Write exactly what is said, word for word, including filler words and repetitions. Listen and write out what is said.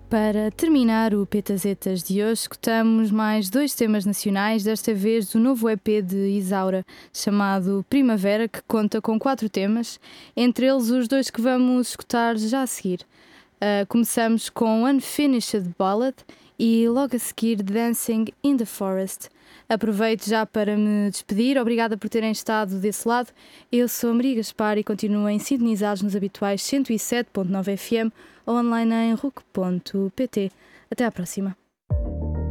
Para terminar o Petazetas de hoje, escutamos mais dois temas nacionais, desta vez do novo E P de Isaura, chamado Primavera, que conta com quatro temas, entre eles os dois que vamos escutar já a seguir. Uh, começamos com Unfinished Ballad e logo a seguir Dancing in the Forest. Aproveito já para me despedir, obrigada por terem estado desse lado. Eu sou a Maria Gaspar e continuem sintonizados nos habituais cento e sete ponto nove F M ou online em R U C ponto P T. Até à próxima.